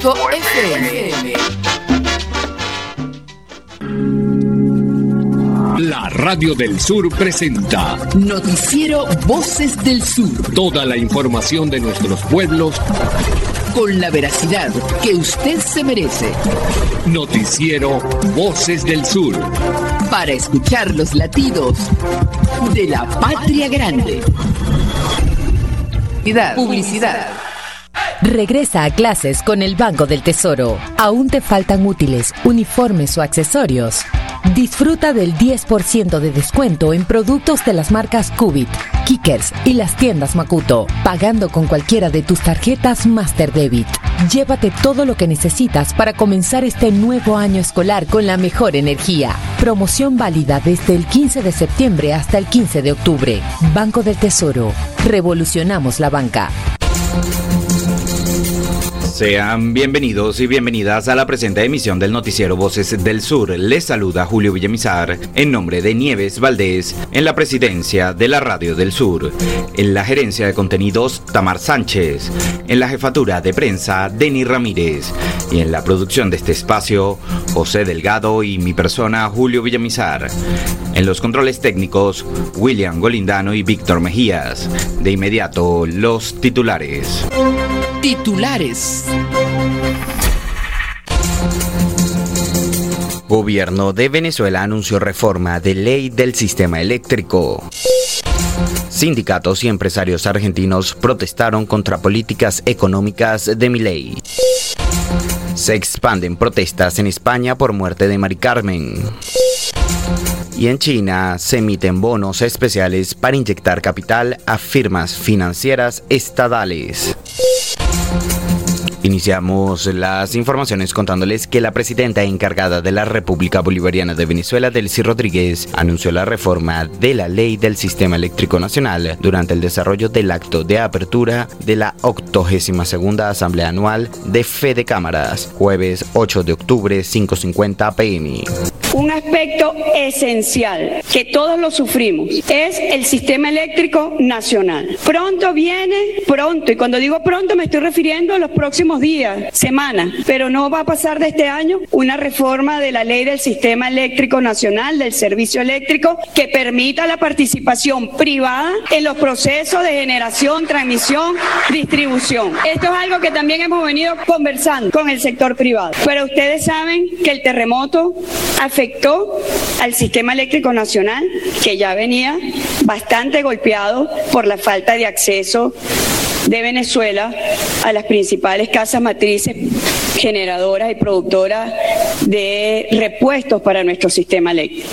FM. La Radio del Sur presenta Noticiero Voces del Sur. Toda la información de nuestros pueblos con la veracidad que usted se merece. Noticiero Voces del Sur. Para escuchar los latidos de la patria grande. Publicidad. Regresa a clases con el Banco del Tesoro. ¿Aún te faltan útiles, uniformes o accesorios? Disfruta del 10% de descuento en productos de las marcas Cubit, Kickers y las tiendas Makuto, pagando con cualquiera de tus tarjetas Master Debit. Llévate todo lo que necesitas para comenzar este nuevo año escolar con la mejor energía. Promoción válida desde el 15 de septiembre hasta el 15 de octubre. Banco del Tesoro. Revolucionamos la banca. Sean bienvenidos y bienvenidas a la presente emisión del Noticiero Voces del Sur. Les saluda Julio Villamizar en nombre de Nieves Valdés en la presidencia de la Radio del Sur. En la gerencia de contenidos, Tamar Sánchez. En la jefatura de prensa, Denny Ramírez. Y en la producción de este espacio, José Delgado y mi persona, Julio Villamizar. En los controles técnicos, William Golindano y Víctor Mejías. De inmediato, los titulares. Gobierno de Venezuela anunció reforma de ley del sistema eléctrico. Sindicatos y empresarios argentinos protestaron contra políticas económicas de Milei. Se expanden protestas en España por muerte de Mari Carmen. Y en China se emiten bonos especiales para inyectar capital a firmas financieras estatales. Iniciamos las informaciones contándoles que la presidenta encargada de la República Bolivariana de Venezuela, Delcy Rodríguez, anunció la reforma de la Ley del Sistema Eléctrico Nacional durante el desarrollo del acto de apertura de la 82ª Asamblea Anual de Fede Cámaras, jueves 8 de octubre, 5:50 p.m. Un aspecto esencial que todos lo sufrimos es el sistema eléctrico nacional. Pronto viene, y cuando digo pronto me estoy refiriendo a los próximos días, semanas, pero no va a pasar de este año una reforma de la ley del sistema eléctrico nacional, del servicio eléctrico, que permita la participación privada en los procesos de generación, transmisión, distribución. Esto es algo que también hemos venido conversando con el sector privado, pero ustedes saben que el terremoto afectó al sistema eléctrico nacional, que ya venía bastante golpeado por la falta de acceso de Venezuela a las principales casas matrices generadoras y productoras de repuestos para nuestro sistema eléctrico.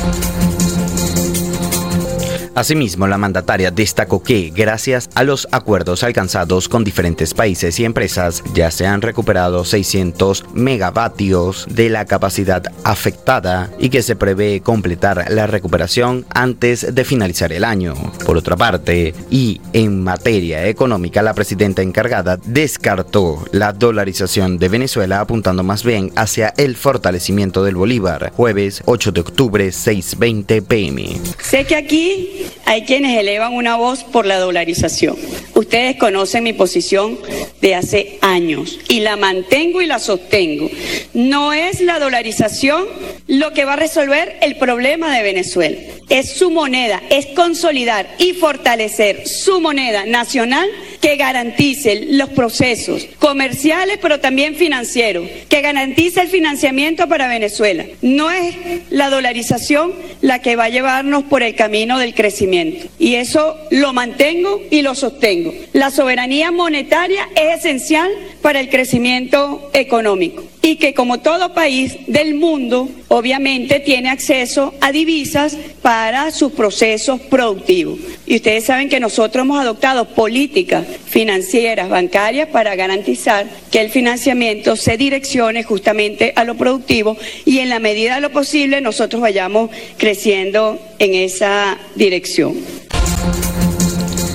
Asimismo, la mandataria destacó que, gracias a los acuerdos alcanzados con diferentes países y empresas, ya se han recuperado 600 megavatios de la capacidad afectada y que se prevé completar la recuperación antes de finalizar el año. Por otra parte, y en materia económica, la presidenta encargada descartó la dolarización de Venezuela, apuntando más bien hacia el fortalecimiento del bolívar, jueves 8 de octubre, 6:20 p.m. Sé que aquí hay quienes elevan una voz por la dolarización. Ustedes conocen mi posición de hace años y la mantengo y la sostengo. No es la dolarización lo que va a resolver el problema de Venezuela. Es su moneda, es consolidar y fortalecer su moneda nacional que garantice los procesos comerciales, pero también financieros, que garantice el financiamiento para Venezuela. No es la dolarización la que va a llevarnos por el camino del crecimiento. Y eso lo mantengo y lo sostengo. La soberanía monetaria es esencial para el crecimiento económico. Y que como todo país del mundo, obviamente tiene acceso a divisas para sus procesos productivos. Y ustedes saben que nosotros hemos adoptado políticas financieras, bancarias, para garantizar que el financiamiento se direccione justamente a lo productivo y en la medida de lo posible nosotros vayamos creciendo en esa dirección.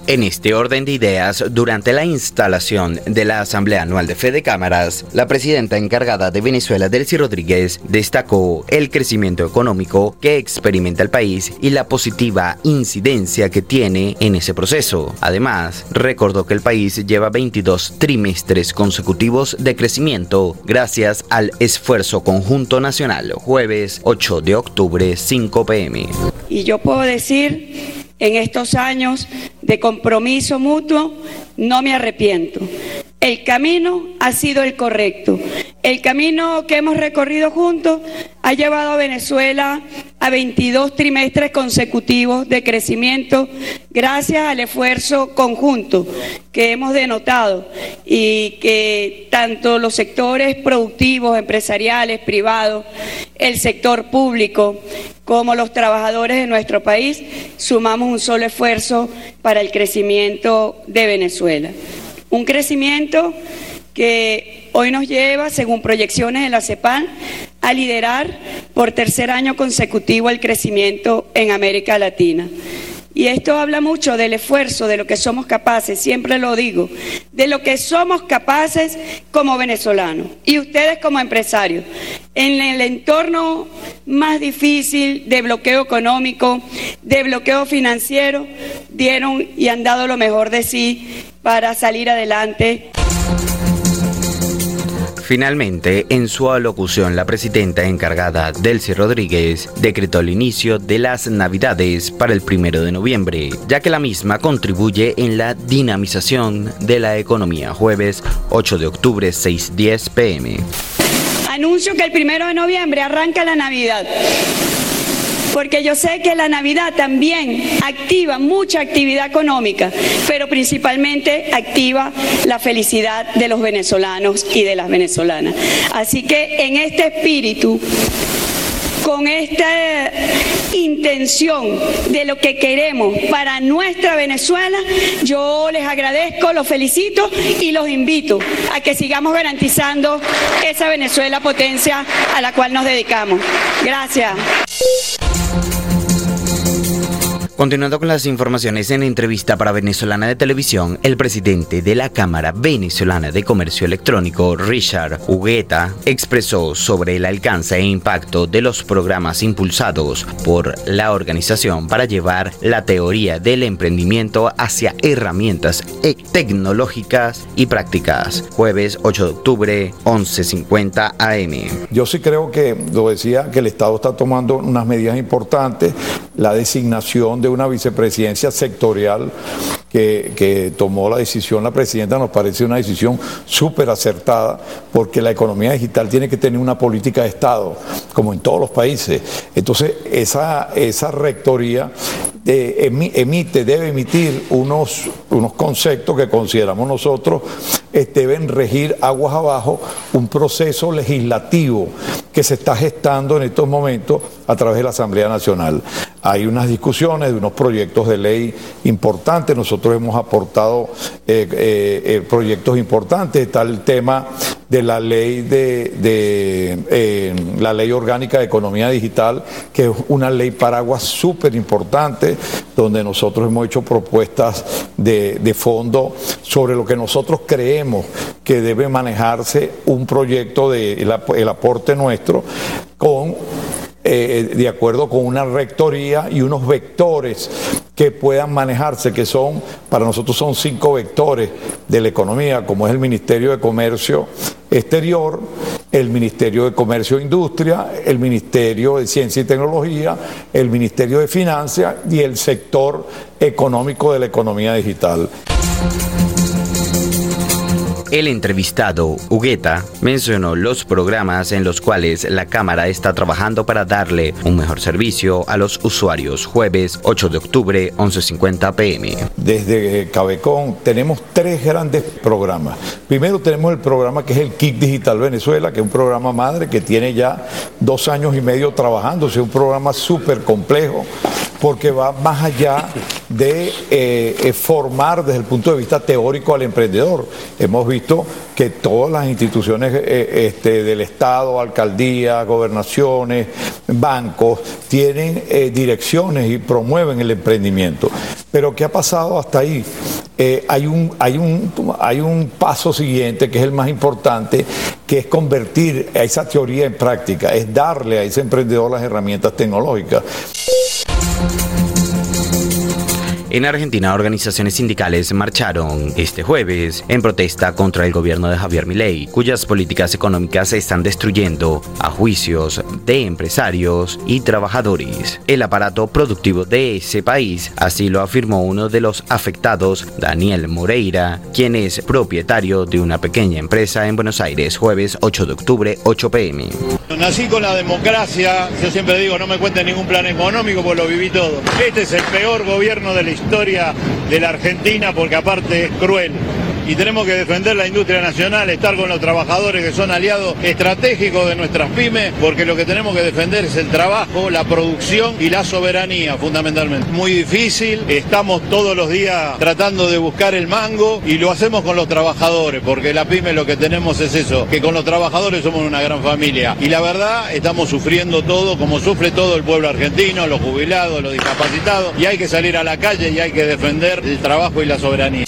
En este orden de ideas, durante la instalación de la Asamblea Anual de Fede Cámaras, la presidenta encargada de Venezuela, Delcy Rodríguez, destacó el crecimiento económico que experimenta el país y la positiva incidencia que tiene en ese proceso. Además, recordó que el país lleva 22 trimestres consecutivos de crecimiento gracias al esfuerzo conjunto nacional. Jueves 8 de octubre, 5 p.m. Y yo puedo decir, en estos años de compromiso mutuo, no me arrepiento. El camino ha sido el correcto. El camino que hemos recorrido juntos ha llevado a Venezuela a 22 trimestres consecutivos de crecimiento gracias al esfuerzo conjunto que hemos denotado y que tanto los sectores productivos, empresariales, privados, el sector público, como los trabajadores de nuestro país, sumamos un solo esfuerzo para el crecimiento de Venezuela. Un crecimiento que hoy nos lleva, según proyecciones de la CEPAL, a liderar por tercer año consecutivo el crecimiento en América Latina. Y esto habla mucho del esfuerzo, de lo que somos capaces, siempre lo digo, de lo que somos capaces como venezolanos y ustedes como empresarios. En el entorno más difícil de bloqueo económico, de bloqueo financiero, dieron y han dado lo mejor de sí para salir adelante. Finalmente, en su alocución, la presidenta encargada, Delcy Rodríguez, decretó el inicio de las Navidades para el 1 de noviembre, ya que la misma contribuye en la dinamización de la economía. Jueves 8 de octubre, 6:10 p.m. Anuncio que el 1 de noviembre arranca la Navidad, porque yo sé que la Navidad también activa mucha actividad económica, pero principalmente activa la felicidad de los venezolanos y de las venezolanas. Así que en este espíritu, con esta intención de lo que queremos para nuestra Venezuela, yo les agradezco, los felicito y los invito a que sigamos garantizando esa Venezuela potencia a la cual nos dedicamos. Gracias. Continuando con las informaciones, en entrevista para Venezolana de Televisión, el presidente de la Cámara Venezolana de Comercio Electrónico, Richard Hugueta, expresó sobre el alcance e impacto de los programas impulsados por la organización para llevar la teoría del emprendimiento hacia herramientas tecnológicas y prácticas. Jueves 8 de octubre, 11:50 a.m. Yo sí creo que, lo decía, que el Estado está tomando unas medidas importantes, la designación de una vicepresidencia sectorial que tomó la decisión la presidenta, nos parece una decisión súper acertada, porque la economía digital tiene que tener una política de Estado, como en todos los países. Entonces, esa rectoría debe emitir unos conceptos que consideramos nosotros deben regir aguas abajo un proceso legislativo que se está gestando en estos momentos a través de la Asamblea Nacional. Hay unas discusiones de unos proyectos de ley importantes, nosotros hemos aportado proyectos importantes. Está el tema de la ley la ley orgánica de economía digital, que es una ley paraguas súper importante, donde nosotros hemos hecho propuestas de fondo sobre lo que nosotros creemos que debe manejarse un proyecto el aporte nuestro de acuerdo con una rectoría y unos vectores que puedan manejarse, que para nosotros son 5 vectores de la economía, como es el Ministerio de Comercio Exterior, el Ministerio de Comercio e Industria, el Ministerio de Ciencia y Tecnología, el Ministerio de Finanzas y el sector económico de la economía digital. El entrevistado, Hugueta, mencionó los programas en los cuales la Cámara está trabajando para darle un mejor servicio a los usuarios. Jueves 8 de octubre, 11:50 p.m. Desde Cabecon tenemos 3 grandes programas. Primero tenemos el programa que es el KIC Digital Venezuela, que es un programa madre que tiene ya 2 años y medio trabajándose, un programa súper complejo, porque va más allá de formar desde el punto de vista teórico al emprendedor. Hemos visto que todas las instituciones del Estado, alcaldías, gobernaciones, bancos, tienen direcciones y promueven el emprendimiento. Pero ¿qué ha pasado hasta ahí? Hay un paso siguiente que es el más importante, que es convertir a esa teoría en práctica, es darle a ese emprendedor las herramientas tecnológicas. En Argentina, organizaciones sindicales marcharon este jueves en protesta contra el gobierno de Javier Milei, cuyas políticas económicas están destruyendo a juicios de empresarios y trabajadores el aparato productivo de ese país. Así lo afirmó uno de los afectados, Daniel Moreira, quien es propietario de una pequeña empresa en Buenos Aires, jueves 8 de octubre, 8 p.m. Nací con la democracia, yo siempre digo, no me cuenten ningún plan económico porque lo viví todo. Este es el peor gobierno de la historia de la Argentina porque aparte es cruel. Y tenemos que defender la industria nacional, estar con los trabajadores que son aliados estratégicos de nuestras pymes, porque lo que tenemos que defender es el trabajo, la producción y la soberanía, fundamentalmente. Muy difícil, estamos todos los días tratando de buscar el mango y lo hacemos con los trabajadores, porque la pyme lo que tenemos es eso, que con los trabajadores somos una gran familia. Y la verdad, estamos sufriendo todo, como sufre todo el pueblo argentino, los jubilados, los discapacitados, y hay que salir a la calle y hay que defender el trabajo y la soberanía.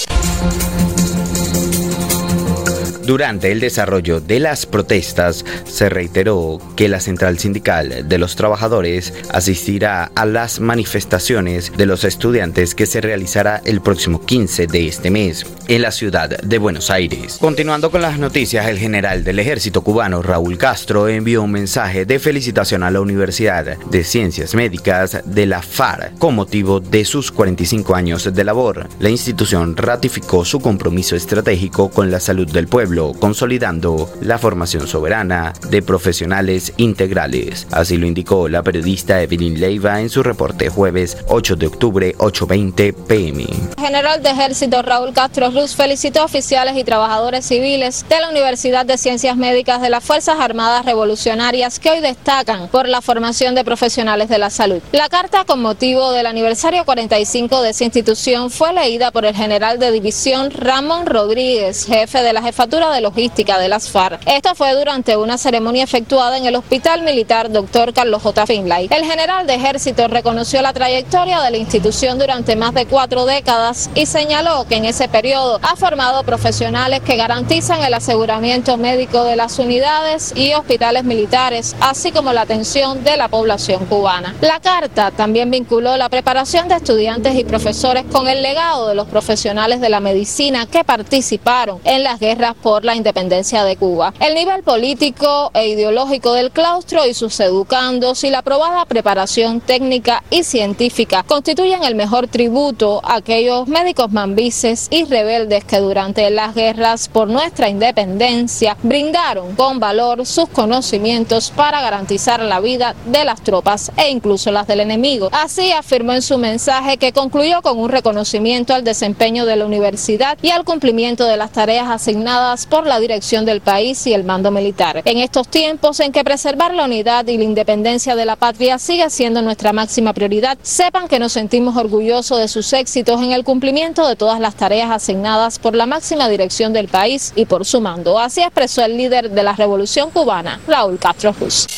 Durante el desarrollo de las protestas, se reiteró que la Central Sindical de los Trabajadores asistirá a las manifestaciones de los estudiantes que se realizará el próximo 15 de este mes en la ciudad de Buenos Aires. Continuando con las noticias, el general del Ejército cubano, Raúl Castro, envió un mensaje de felicitación a la Universidad de Ciencias Médicas de la FARC con motivo de sus 45 años de labor. La institución ratificó su compromiso estratégico con la salud del pueblo, consolidando la formación soberana de profesionales integrales. Así lo indicó la periodista Evelyn Leiva en su reporte jueves 8 de octubre, 8:20 p.m. El general de Ejército Raúl Castro Ruz felicitó a oficiales y trabajadores civiles de la Universidad de Ciencias Médicas de las Fuerzas Armadas Revolucionarias que hoy destacan por la formación de profesionales de la salud. La carta con motivo del aniversario 45 de esa institución fue leída por el general de división Ramón Rodríguez, jefe de la jefatura de logística de las FARC. Esto fue durante una ceremonia efectuada en el Hospital Militar Dr. Carlos J. Finlay. El general de Ejército reconoció la trayectoria de la institución durante más de 4 décadas y señaló que en ese periodo ha formado profesionales que garantizan el aseguramiento médico de las unidades y hospitales militares, así como la atención de la población cubana. La carta también vinculó la preparación de estudiantes y profesores con el legado de los profesionales de la medicina que participaron en las guerras por la independencia de Cuba. El nivel político e ideológico del claustro y sus educandos y la aprobada preparación técnica y científica constituyen el mejor tributo a aquellos médicos mambises y rebeldes que durante las guerras por nuestra independencia brindaron con valor sus conocimientos para garantizar la vida de las tropas e incluso las del enemigo. Así afirmó en su mensaje, que concluyó con un reconocimiento al desempeño de la universidad y al cumplimiento de las tareas asignadas por la dirección del país y el mando militar. En estos tiempos en que preservar la unidad y la independencia de la patria sigue siendo nuestra máxima prioridad, sepan que nos sentimos orgullosos de sus éxitos en el cumplimiento de todas las tareas asignadas por la máxima dirección del país y por su mando. Así expresó el líder de la Revolución Cubana, Raúl Castro Ruz.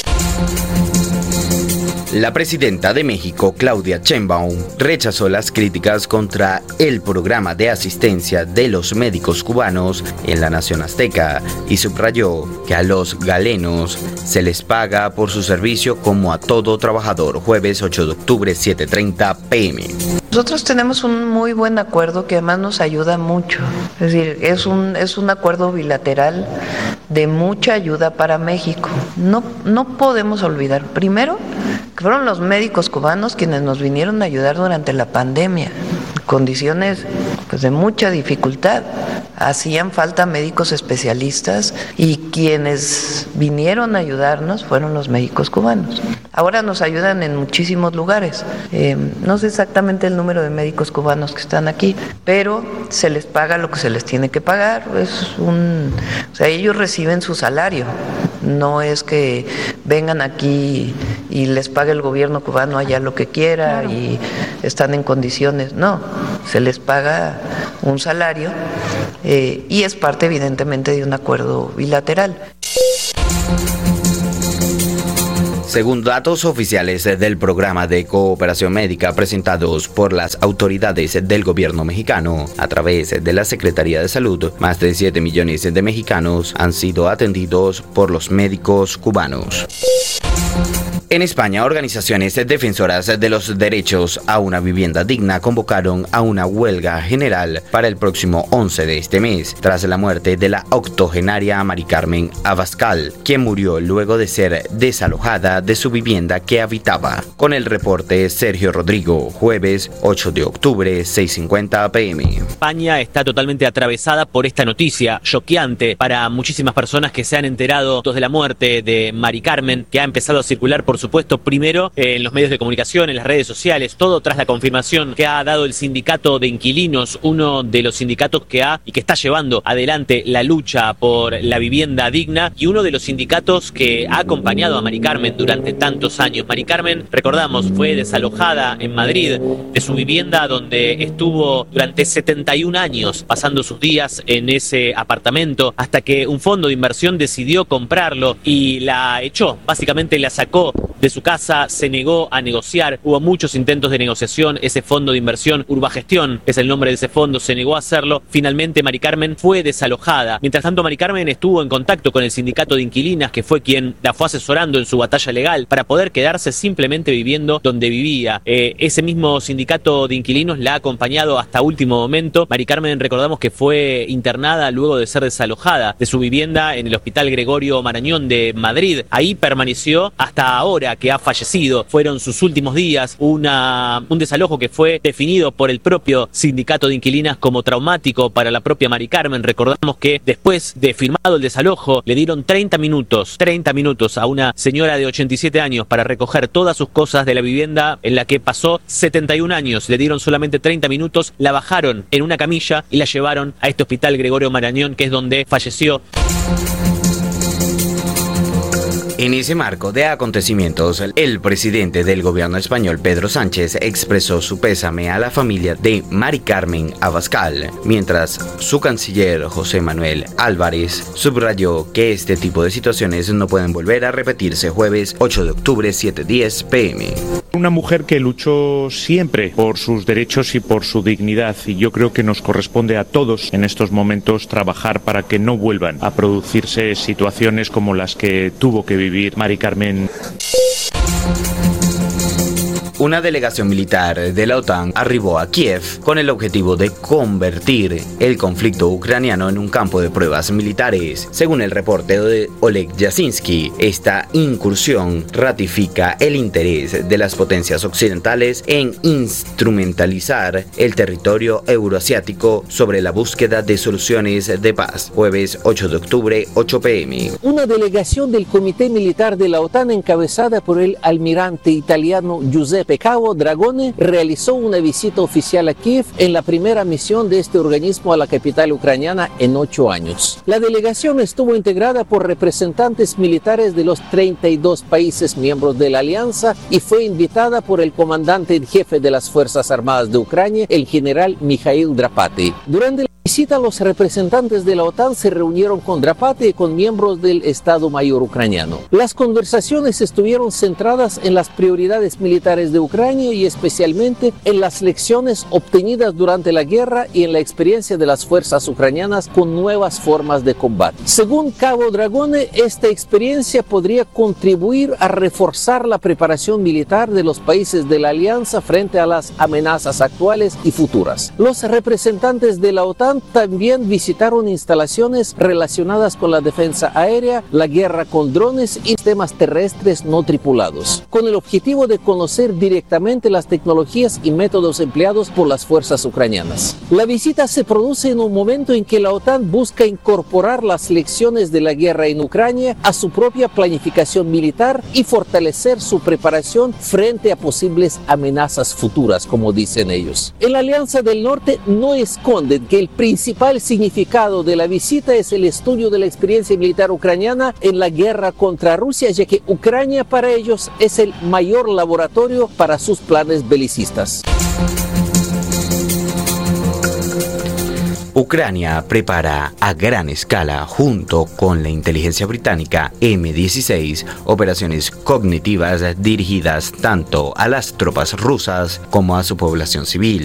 La presidenta de México, Claudia Sheinbaum, rechazó las críticas contra el programa de asistencia de los médicos cubanos en la nación azteca y subrayó que a los galenos se les paga por su servicio como a todo trabajador. Jueves 8 de octubre, 7:30 p.m. Nosotros tenemos un muy buen acuerdo que además nos ayuda mucho. Es decir, es un acuerdo bilateral de mucha ayuda para México. No podemos olvidar, primero, que fueron los médicos cubanos quienes nos vinieron a ayudar durante la pandemia, condiciones pues de mucha dificultad. Hacían falta médicos especialistas y quienes vinieron a ayudarnos fueron los médicos cubanos. Ahora nos ayudan en muchísimos lugares. No sé exactamente el número de médicos cubanos que están aquí, pero se les paga lo que se les tiene que pagar. O sea, ellos reciben su salario No es que vengan aquí y les pague el gobierno cubano allá lo que quiera y están en condiciones. No, se les paga un salario y es parte evidentemente de un acuerdo bilateral. Según datos oficiales del programa de cooperación médica presentados por las autoridades del gobierno mexicano a través de la Secretaría de Salud, más de 7 millones de mexicanos han sido atendidos por los médicos cubanos. En España, organizaciones defensoras de los derechos a una vivienda digna convocaron a una huelga general para el próximo 11 de este mes, tras la muerte de la octogenaria Mari Carmen Abascal, quien murió luego de ser desalojada de su vivienda que habitaba. Con el reporte Sergio Rodrigo, jueves 8 de octubre, 6:50 p.m. España está totalmente atravesada por esta noticia choqueante para muchísimas personas que se han enterado de la muerte de Mari Carmen, que ha empezado a circular, por supuesto, primero en los medios de comunicación, en las redes sociales, todo tras la confirmación que ha dado el sindicato de inquilinos, uno de los sindicatos que está llevando adelante la lucha por la vivienda digna y uno de los sindicatos que ha acompañado a Mari Carmen durante tantos años. Mari Carmen, recordamos, fue desalojada en Madrid de su vivienda donde estuvo durante 71 años pasando sus días en ese apartamento hasta que un fondo de inversión decidió comprarlo y la echó, básicamente la sacó de su casa, se negó a negociar, hubo muchos intentos de negociación, ese fondo de inversión, Urbagestión es el nombre de ese fondo, se negó a hacerlo, finalmente Mari Carmen fue desalojada. Mientras tanto, Mari Carmen estuvo en contacto con el sindicato de inquilinas, que fue quien la fue asesorando en su batalla legal para poder quedarse simplemente viviendo donde vivía. Ese mismo sindicato de inquilinos la ha acompañado hasta último momento. Mari Carmen, recordamos que fue internada luego de ser desalojada de su vivienda en el Hospital Gregorio Marañón de Madrid. Ahí permaneció hasta ahora que ha fallecido. Fueron sus últimos días, un desalojo que fue definido por el propio sindicato de inquilinas como traumático para la propia Mari Carmen. Recordamos que después de firmado el desalojo le dieron 30 minutos a una señora de 87 años para recoger todas sus cosas de la vivienda en la que pasó 71 años. Le dieron solamente 30 minutos, la bajaron en una camilla y la llevaron a este Hospital Gregorio Marañón, que es donde falleció. En ese marco de acontecimientos, el presidente del gobierno español, Pedro Sánchez, expresó su pésame a la familia de Mari Carmen Abascal, mientras su canciller, José Manuel Álvarez, subrayó que este tipo de situaciones no pueden volver a repetirse. Jueves 8 de octubre, 7:10 p.m. Una mujer que luchó siempre por sus derechos y por su dignidad, y yo creo que nos corresponde a todos en estos momentos trabajar para que no vuelvan a producirse situaciones como las que tuvo que vivir Mari Carmen. Una delegación militar de la OTAN arribó a Kiev con el objetivo de convertir el conflicto ucraniano en un campo de pruebas militares. Según el reporte de Oleg Yasinski, esta incursión ratifica el interés de las potencias occidentales en instrumentalizar el territorio euroasiático sobre la búsqueda de soluciones de paz. Jueves 8 de octubre, 8 p.m. Una delegación del Comité Militar de la OTAN encabezada por el almirante italiano Giuseppe Cavo Dragone realizó una visita oficial a Kiev en la primera misión de este organismo a la capital ucraniana en 8 años. La delegación estuvo integrada por representantes militares de los 32 países miembros de la alianza y fue invitada por el comandante en jefe de las Fuerzas Armadas de Ucrania, el general Mikhail Drapati. Durante la visita, los representantes de la OTAN se reunieron con Drapati y con miembros del Estado Mayor ucraniano. Las conversaciones estuvieron centradas en las prioridades militares de Ucrania y especialmente en las lecciones obtenidas durante la guerra y en la experiencia de las fuerzas ucranianas con nuevas formas de combate. Según Cabo Dragone, esta experiencia podría contribuir a reforzar la preparación militar de los países de la alianza frente a las amenazas actuales y futuras. Los representantes de la OTAN también visitaron instalaciones relacionadas con la defensa aérea, la guerra con drones y sistemas terrestres no tripulados, con el objetivo de conocer directamente las tecnologías y métodos empleados por las fuerzas ucranianas. La visita se produce en un momento en que la OTAN busca incorporar las lecciones de la guerra en Ucrania a su propia planificación militar y fortalecer su preparación frente a posibles amenazas futuras, como dicen ellos. En la Alianza del Norte no esconden que el principal principal significado de la visita es el estudio de la experiencia militar ucraniana en la guerra contra Rusia, ya que Ucrania para ellos es el mayor laboratorio para sus planes belicistas. Ucrania prepara a gran escala, junto con la inteligencia británica M-16, operaciones cognitivas dirigidas tanto a las tropas rusas como a su población civil.